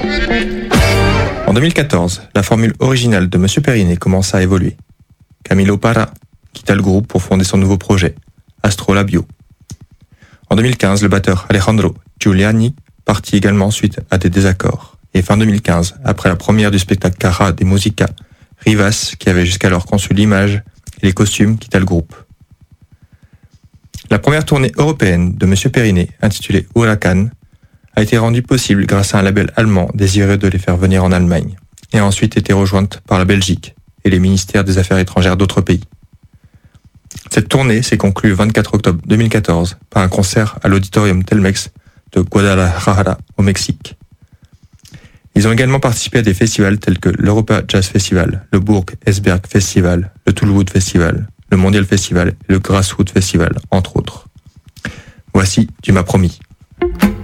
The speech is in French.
En 2014, la formule originale de Monsieur Periné commence à évoluer. Camilo Parra quitta le groupe pour fonder son nouveau projet, Astrolabio. En 2015, le batteur Alejandro Giuliani partit également suite à des désaccords. Et fin 2015, après la première du spectacle Cara de Musica, Rivas, qui avait jusqu'alors conçu l'image et les costumes, quitta le groupe. La première tournée européenne de Monsieur Periné, intitulée Huracan, a été rendue possible grâce à un label allemand désireux de les faire venir en Allemagne, et a ensuite été rejointe par la Belgique et les ministères des Affaires étrangères d'autres pays. Cette tournée s'est conclue le 24 octobre 2014 par un concert à l'Auditorium Telmex de Guadalajara au Mexique. Ils ont également participé à des festivals tels que l'Europa Jazz Festival, le Bourg Esberg Festival, le Toolwood Festival, le Mondial Festival et le Grassroots Festival, entre autres. Voici Tu m'as promis.